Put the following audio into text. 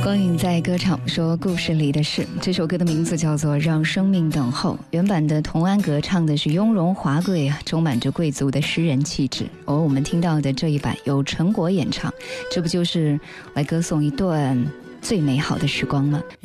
光影在歌唱说故事里的事，这首歌的名字叫做《让生命等候》。原版的童安格唱的是雍容华贵啊，充满着贵族的诗人气质。而我们听到的这一版由陈果演唱，这不就是来歌颂一段最美好的时光吗？